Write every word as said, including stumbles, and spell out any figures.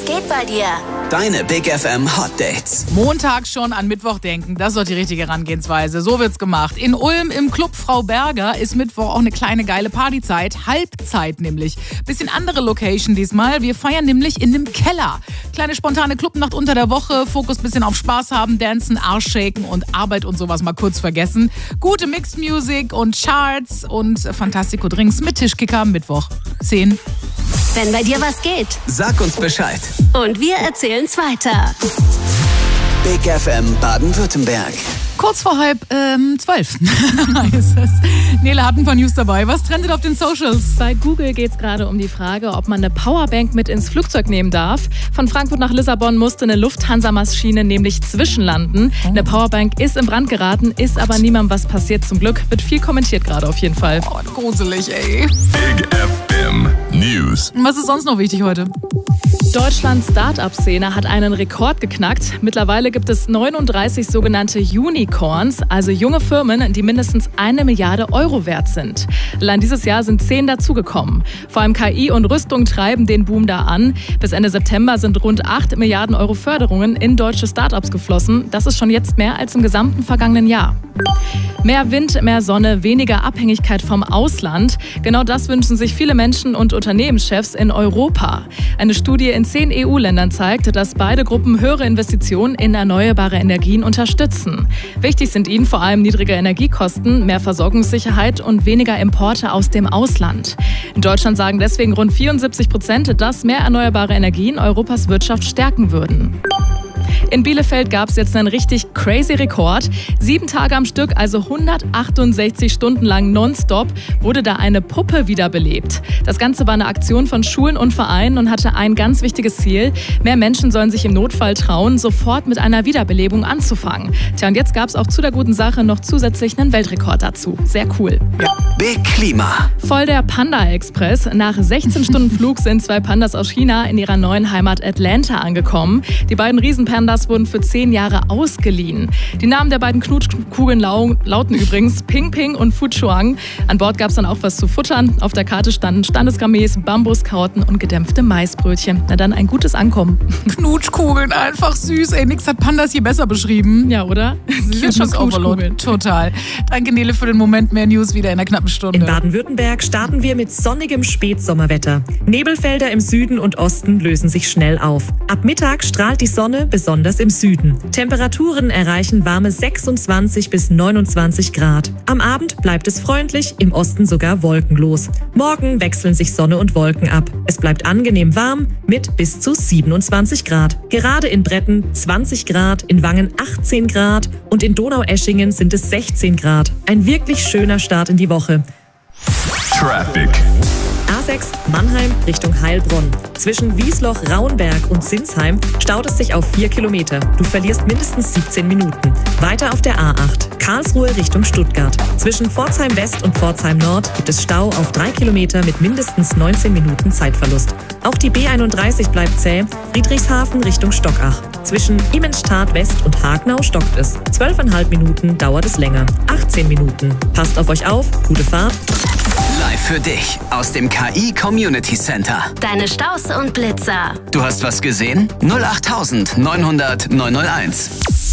geht bei dir? Deine Big F M Hot Dates. Montag schon an Mittwoch denken, das ist doch die richtige Herangehensweise. So wird's gemacht. In Ulm im Club Frau Berger ist Mittwoch auch eine kleine geile Partyzeit. Halbzeit nämlich. Bisschen andere Location diesmal. Wir feiern nämlich in einem Keller. Kleine spontane Clubnacht unter der Woche. Fokus bisschen auf Spaß haben, dancen, Arsch shaken und Arbeit und sowas mal kurz vergessen. Gute Mixed Music und Charts und Fantastico Drinks mit Tischkicker. Mittwoch zehn. Wenn bei dir was geht. Sag uns Bescheid. Und wir erzählen's weiter. Big F M Baden-Württemberg. Kurz vor halb ähm, zwölf heißt es. Nele hat ein paar News dabei. Was trendet auf den Socials? Bei Google geht es gerade um die Frage, ob man eine Powerbank mit ins Flugzeug nehmen darf. Von Frankfurt nach Lissabon musste eine Lufthansa-Maschine nämlich zwischenlanden. Oh. Eine Powerbank ist in Brand geraten, ist aber niemandem was passiert zum Glück. Wird viel kommentiert gerade auf jeden Fall. Oh, gruselig, ey. Big F M News. Was ist sonst noch wichtig heute? Deutschlands Start-up-Szene hat einen Rekord geknackt. Mittlerweile gibt es neununddreißig sogenannte Unicorns, also junge Firmen, die mindestens eine Milliarde Euro wert sind. Allein dieses Jahr sind zehn dazugekommen. Vor allem K I und Rüstung treiben den Boom da an. Bis Ende September sind rund acht Milliarden Euro Förderungen in deutsche Start-ups geflossen. Das ist schon jetzt mehr als im gesamten vergangenen Jahr. Mehr Wind, mehr Sonne, weniger Abhängigkeit vom Ausland. Genau das wünschen sich viele Menschen und Unternehmenschefs in Europa. Eine Studie in zehn E U-Ländern zeigt, dass beide Gruppen höhere Investitionen in erneuerbare Energien unterstützen. Wichtig sind ihnen vor allem niedrige Energiekosten, mehr Versorgungssicherheit und weniger Importe aus dem Ausland. In Deutschland sagen deswegen rund vierundsiebzig Prozent, dass mehr erneuerbare Energien Europas Wirtschaft stärken würden. In Bielefeld gab es jetzt einen richtig crazy Rekord. Sieben Tage am Stück, also hundertachtundsechzig Stunden lang nonstop, wurde da eine Puppe wiederbelebt. Das Ganze war eine Aktion von Schulen und Vereinen und hatte ein ganz wichtiges Ziel. Mehr Menschen sollen sich im Notfall trauen, sofort mit einer Wiederbelebung anzufangen. Tja, und jetzt gab es auch zu der guten Sache noch zusätzlich einen Weltrekord dazu. Sehr cool. Big Klima. Voll der Panda-Express. Nach sechzehn Stunden Flug sind zwei Pandas aus China in ihrer neuen Heimat Atlanta angekommen. Die beiden Riesenpandas wurden für zehn Jahre ausgeliehen. Die Namen der beiden Knutschkugeln lau- lauten übrigens Ping Ping und Fu Chuang. An Bord gab es dann auch was zu futtern. Auf der Karte standen standesgemäß Bambuskarotten und gedämpfte Maisbrötchen. Na dann ein gutes Ankommen. Knutschkugeln, einfach süß. Ey, nix hat Pandas hier besser beschrieben. Ja, oder? Sie sind schon Knutschkugeln. Total. Danke, Nele, für den Moment. Mehr News wieder in einer knappen Stunde. In Baden-Württemberg starten wir mit sonnigem Spätsommerwetter. Nebelfelder im Süden und Osten lösen sich schnell auf. Ab Mittag strahlt die Sonne besonders im Süden. Temperaturen erreichen warme sechsundzwanzig bis neunundzwanzig Grad. Am Abend bleibt es freundlich, im Osten sogar wolkenlos. Morgen wechseln sich Sonne und Wolken ab. Es bleibt angenehm warm mit bis zu siebenundzwanzig Grad. Gerade in Bretten zwanzig Grad, in Wangen achtzehn Grad und in Donaueschingen sind es sechzehn Grad. Ein wirklich schöner Start in die Woche. Traffic. A sechs Mannheim Richtung Heilbronn. Zwischen Wiesloch, Rauenberg und Sinsheim staut es sich auf vier Kilometer. Du verlierst mindestens siebzehn Minuten. Weiter auf der A acht Karlsruhe Richtung Stuttgart. Zwischen Pforzheim West und Pforzheim Nord gibt es Stau auf drei Kilometer mit mindestens neunzehn Minuten Zeitverlust. Auch die B einunddreißig bleibt zäh. Friedrichshafen Richtung Stockach. Zwischen Immenstadt West und Hagnau stockt es. zwölfeinhalb Minuten dauert es länger. achtzehn Minuten. Passt auf euch auf. Gute Fahrt. Live für dich aus dem K I Community Center. Deine Staus und Blitzer. Du hast was gesehen? null acht neunhundert neunhundert neunhunderteins.